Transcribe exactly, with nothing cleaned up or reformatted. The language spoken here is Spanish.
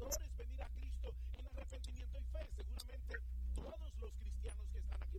pecadores venir a Cristo en arrepentimiento y fe. Seguramente todos los cristianos que están aquí